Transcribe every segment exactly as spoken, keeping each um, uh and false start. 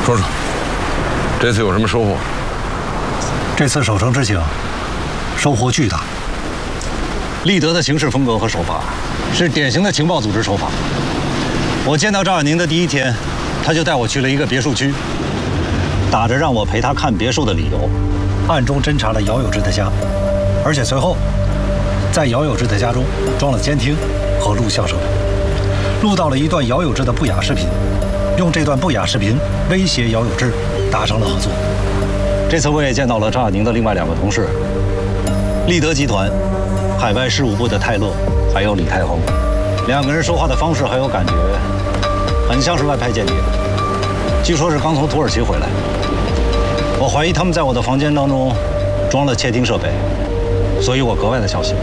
说说，这次有什么收获？ 这次守城之行，收获巨大。 立德的行事风格和手法，是典型的情报组织手法。我见到赵亚宁的第一天，他就带我去了一个别墅区，打着让我陪他看别墅的理由， 暗中侦查了姚有志的家，而且随后在姚有志的家中装了监听和录像设备，录到了一段姚有志的不雅视频，用这段不雅视频威胁姚有志，达成了合作。 这次我也见到了赵亚宁的另外两个同事，立德集团海外事务部的泰勒，还有李泰恒，两个人说话的方式还有感觉，很像是外派间谍，据说是刚从土耳其回来。我怀疑他们在我的房间当中装了窃听设备，所以我格外的小心。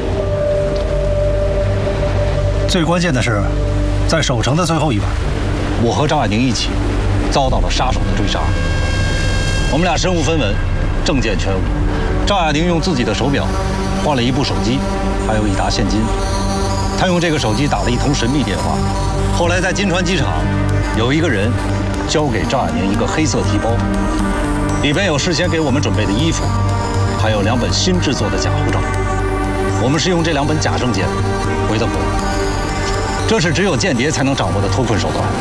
最关键的是，在守城的最后一晚， 我和赵亚宁一起遭到了杀手的追杀。我们俩身无分文，证件全无。赵亚宁用自己的手表换了一部手机，还有一沓现金。他用这个手机打了一通神秘电话。后来在金川机场，有一个人交给赵亚宁一个黑色提包，里边有事先给我们准备的衣服，还有两本新制作的假护照。我们是用这两本假证件回的国。这是只有间谍才能掌握的脱困手段。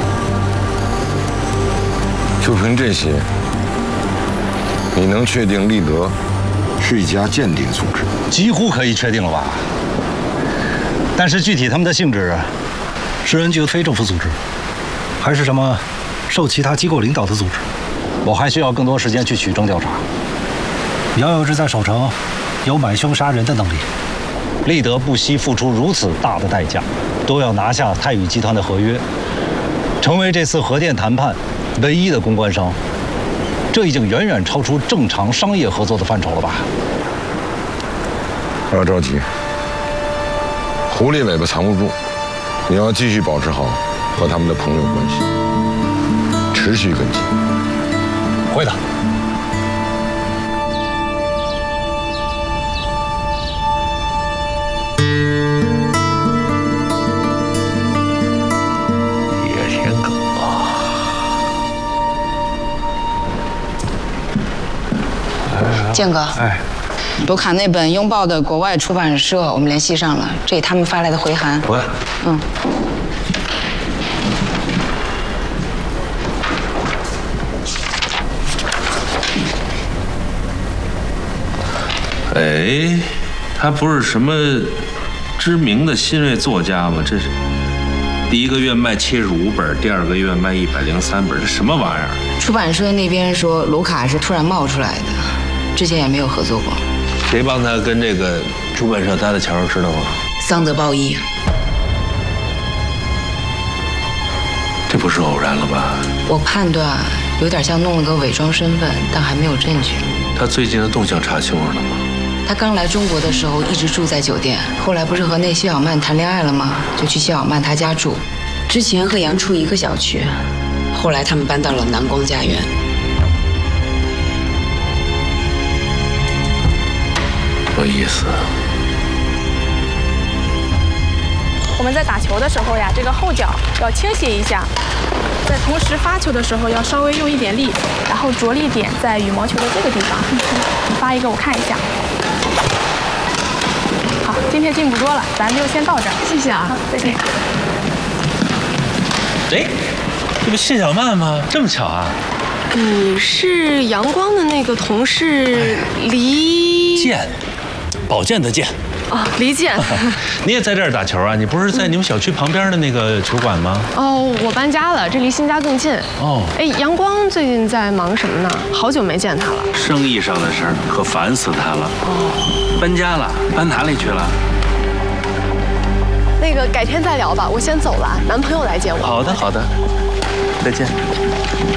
就凭这些，你能确定立德是一家间谍组织？ 几乎可以确定了吧？但是具体他们的性质， 是 N G O 非政府组织，还是什么受其他机构领导的组织？ 我还需要更多时间去取证调查。 姚有志在守城有买凶杀人的能力， 立德不惜付出如此大的代价，都要拿下泰宇集团的合约，成为这次核电谈判唯一的公关商。这已经远远超出正常商业合作的范畴了吧？ 不要着急，狐狸尾巴藏不住，你要继续保持好和他们的朋友关系，持续跟进。 会的。 野田狗啊！ 建哥， 哎， 卢卡那本《拥抱》的国外出版社，我们联系上了，这是他们发来的回函。 我， 嗯。 哎，他不是什么知名的新锐作家吗？这是第一个月卖七十五本，第二个月卖一百零三本，这什么玩意儿？ 出版社那边说卢卡是突然冒出来的，之前也没有合作过。 谁帮他跟这个出版社搭的桥，知道吗？ 桑德鲍伊。 这不是偶然了吧？ 我判断有点像弄了个伪装身份，但还没有证据。 他最近的动向查清楚了吗？ 他刚来中国的时候一直住在酒店，后来不是和那谢小曼谈恋爱了吗？就去谢小曼他家住。之前和杨处一个小区，后来他们搬到了南光家园。 有意思。 我们在打球的时候呀，这个后脚要倾斜一下，在同时发球的时候要稍微用一点力，然后着力点在羽毛球的这个地方。你发一个我看一下。好，今天进步多了，咱就先到这儿。谢谢啊，再见。 哎，这不谢小曼吗？这么巧啊！ 你是阳光的那个同事黎健，宝剑的剑。 哦，黎健。 你也在这儿打球啊？你不是在你们小区旁边的那个球馆吗？ 哦，我搬家了，这离新家更近。 哦。 哎，阳光最近在忙什么呢？好久没见他了。 生意上的事儿可烦死他了。哦。搬家了，搬哪里去了？ 那个改天再聊吧，我先走了，男朋友来接我。 好的，好的，再见。